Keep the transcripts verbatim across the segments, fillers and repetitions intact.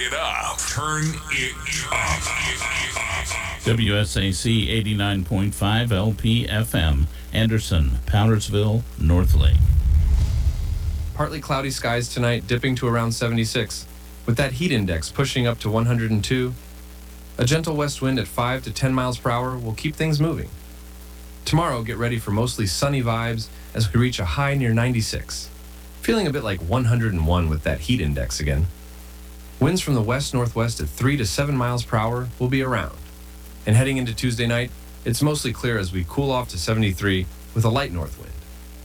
it up. Turn it up. W S A C eighty-nine point five L P F M, Anderson, Powdersville, North Lake. Partly cloudy skies tonight, dipping to around seventy-six, with that heat index pushing up to one hundred two. A gentle west wind at five to ten miles per hour will keep things moving. Tomorrow, get ready for mostly sunny vibes as we reach a high near ninety-six. Feeling a bit like one hundred one with that heat index again. Winds from the west-northwest at three to seven miles per hour will be around. And heading into Tuesday night, it's mostly clear as we cool off to seventy-three with a light north wind.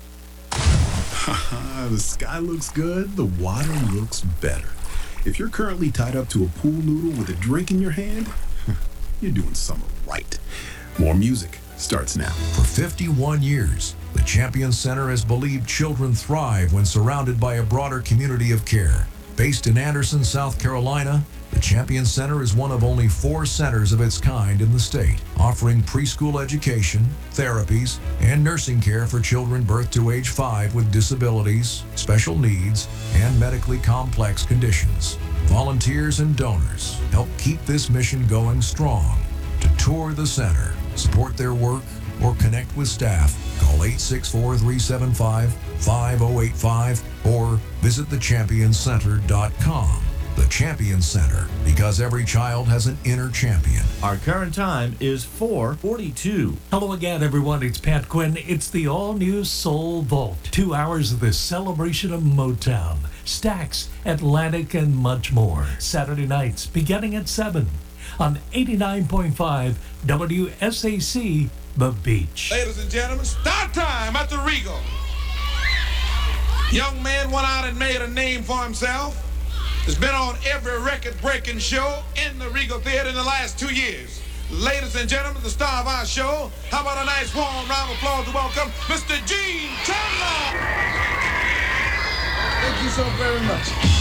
The sky looks good, the water looks better. If you're currently tied up to a pool noodle with a drink in your hand, you're doing summer right. More music starts now. For fifty-one years, the Champion Center has believed children thrive when surrounded by a broader community of care. Based in Anderson, South Carolina, the Champion Center is one of only four centers of its kind in the state, offering preschool education, therapies, and nursing care for children birth to age five with disabilities, special needs, and medically complex conditions. Volunteers and donors help keep this mission going strong. To tour the center, support their work, or connect with staff, call eight six four, three seven five, five oh eight five or visit the champion center dot com. The Champion Center, because every child has an inner champion. Our current time is four forty-two. Hello again, everyone. It's Pat Quinn. It's the all-new Soul Vault. Two hours of the celebration of Motown, Stax, Atlantic, and much more. Saturday nights, beginning at seven on eighty-nine point five W S A C, The Beach. Ladies and gentlemen, start time at the Regal. Young man went out and made a name for himself. Has been on every record-breaking show in the Regal Theater in the last two years. Ladies and gentlemen, the star of our show, how about a nice warm round of applause to welcome Mister Gene Chandler. Thank you so very much.